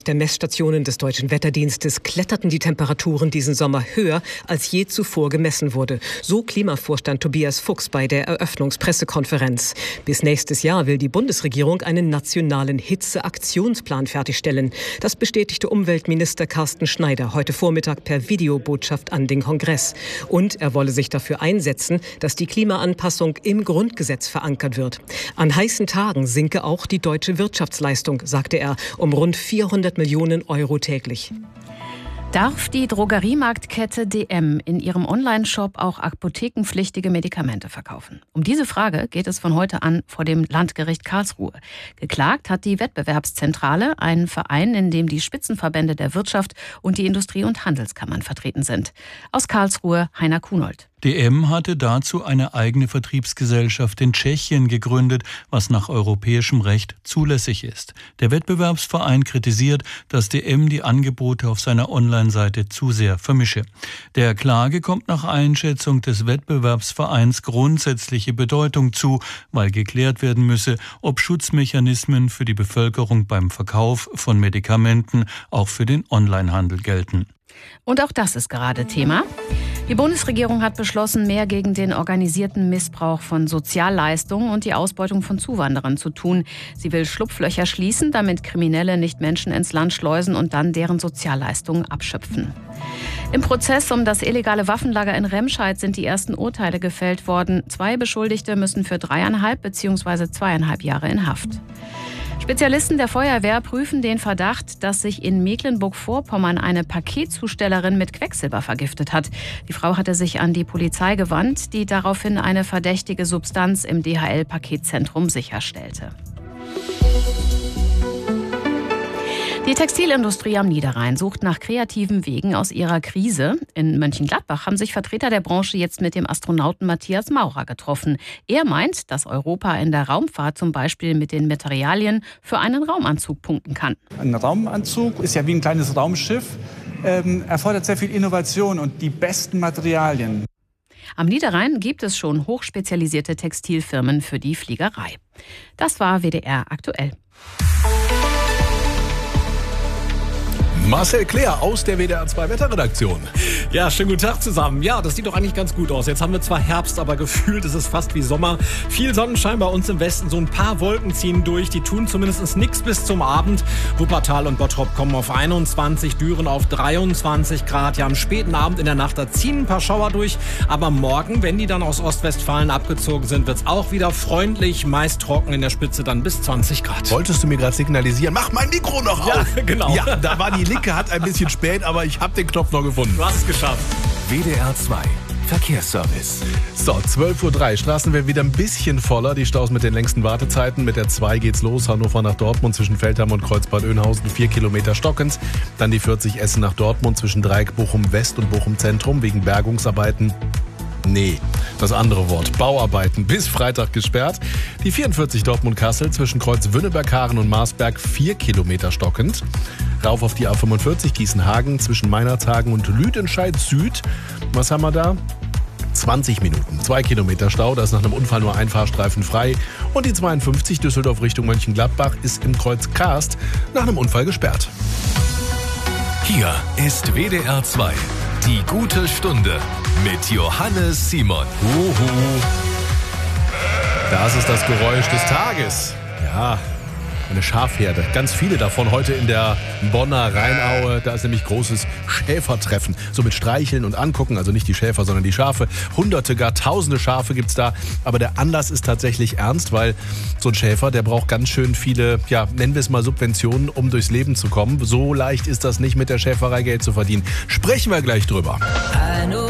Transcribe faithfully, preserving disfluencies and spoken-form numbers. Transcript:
Der Messstationen des Deutschen Wetterdienstes kletterten die Temperaturen diesen Sommer höher, als je zuvor gemessen wurde. So Klimavorstand Tobias Fuchs bei der Eröffnungspressekonferenz. Bis nächstes Jahr will die Bundesregierung einen nationalen Hitzeaktionsplan fertigstellen. Das bestätigte Umweltminister Carsten Schneider heute Vormittag per Videobotschaft an den Kongress. Und er wolle sich dafür einsetzen, dass die Klimaanpassung im Grundgesetz verankert wird. An heißen Tagen sinke auch die deutsche Wirtschaftsleistung, sagte er, um rund vierhundert Millionen Euro täglich. Darf die Drogeriemarktkette D M in ihrem Onlineshop auch apothekenpflichtige Medikamente verkaufen? Um diese Frage geht es von heute an vor dem Landgericht Karlsruhe. Geklagt hat die Wettbewerbszentrale, einen Verein, in dem die Spitzenverbände der Wirtschaft und die Industrie- und Handelskammern vertreten sind. Aus Karlsruhe Heiner Kunold. D M hatte dazu eine eigene Vertriebsgesellschaft in Tschechien gegründet, was nach europäischem Recht zulässig ist. Der Wettbewerbsverein kritisiert, dass D M die Angebote auf seiner Online-Seite zu sehr vermische. Der Klage kommt nach Einschätzung des Wettbewerbsvereins grundsätzliche Bedeutung zu, weil geklärt werden müsse, ob Schutzmechanismen für die Bevölkerung beim Verkauf von Medikamenten auch für den Onlinehandel gelten. Und auch das ist gerade Thema. Die Bundesregierung hat beschlossen, mehr gegen den organisierten Missbrauch von Sozialleistungen und die Ausbeutung von Zuwanderern zu tun. Sie will Schlupflöcher schließen, damit Kriminelle nicht Menschen ins Land schleusen und dann deren Sozialleistungen abschöpfen. Im Prozess um das illegale Waffenlager in Remscheid sind die ersten Urteile gefällt worden. Zwei Beschuldigte müssen für dreieinhalb bzw. zweieinhalb Jahre in Haft. Spezialisten der Feuerwehr prüfen den Verdacht, dass sich in Mecklenburg-Vorpommern eine Paketzustellerin mit Quecksilber vergiftet hat. Die Frau hatte sich an die Polizei gewandt, die daraufhin eine verdächtige Substanz im D H L-Paketzentrum sicherstellte. Die Textilindustrie am Niederrhein sucht nach kreativen Wegen aus ihrer Krise. In Mönchengladbach haben sich Vertreter der Branche jetzt mit dem Astronauten Matthias Maurer getroffen. Er meint, dass Europa in der Raumfahrt zum Beispiel mit den Materialien für einen Raumanzug punkten kann. Ein Raumanzug ist ja wie ein kleines Raumschiff, ähm, erfordert sehr viel Innovation und die besten Materialien. Am Niederrhein gibt es schon hochspezialisierte Textilfirmen für die Fliegerei. Das war W D R aktuell. Marcel Claire aus der W D R zwei Wetterredaktion. Ja, schönen guten Tag zusammen. Ja, das sieht doch eigentlich ganz gut aus. Jetzt haben wir zwar Herbst, aber gefühlt ist es fast wie Sommer. Viel Sonnenschein bei uns im Westen, so ein paar Wolken ziehen durch. Die tun zumindest nichts bis zum Abend. Wuppertal und Bottrop kommen auf einundzwanzig, Düren auf dreiundzwanzig Grad. Ja, am späten Abend in der Nacht, da ziehen ein paar Schauer durch. Aber morgen, wenn die dann aus Ostwestfalen abgezogen sind, wird es auch wieder freundlich, meist trocken, in der Spitze dann bis zwanzig Grad. Wolltest du mir gerade signalisieren, mach mein Mikro noch Ja, auf. genau. Ja, da war die Linke, hat ein bisschen spät, aber ich habe den Knopf noch gefunden. Du hast es geschafft. W D R zwei Verkehrsservice. So, zwölf Uhr drei. Straßen werden wieder ein bisschen voller. Die Staus mit den längsten Wartezeiten. Mit der zwei geht's los. Hannover nach Dortmund zwischen Feldham und Kreuzbad-Oeynhausen. Vier Kilometer stockend. Dann die vierzig Essen nach Dortmund zwischen Dreieck Bochum West und Bochum Zentrum wegen Bergungsarbeiten. Nee, das andere Wort. Bauarbeiten bis Freitag gesperrt. Die vierundvierzig Dortmund-Kassel zwischen Kreuz Wünnenberg-Haaren und Marsberg vier Kilometer stockend. Rauf auf die A fünfundvierzig Gießen-Hagen zwischen Meinerzhagen und Lüdenscheid Süd. Was haben wir da? zwanzig Minuten. Zwei Kilometer Stau, da ist nach einem Unfall nur ein Fahrstreifen frei. Und die zweiundfünfzig Düsseldorf Richtung Mönchengladbach ist im Kreuz Karst nach einem Unfall gesperrt. Hier ist W D R zwei. Die gute Stunde mit Johannes Simon. Uhu. Das ist das Geräusch des Tages. Ja, eine Schafherde. Ganz viele davon heute in der Bonner Rheinaue. Da ist nämlich großes Schäfertreffen. So mit Streicheln und Angucken. Also nicht die Schäfer, sondern die Schafe. Hunderte, gar tausende Schafe gibt's da. Aber der Anlass ist tatsächlich ernst, weil so ein Schäfer, der braucht ganz schön viele, ja, nennen wir es mal Subventionen, um durchs Leben zu kommen. So leicht ist das nicht, mit der Schäferei Geld zu verdienen. Sprechen wir gleich drüber.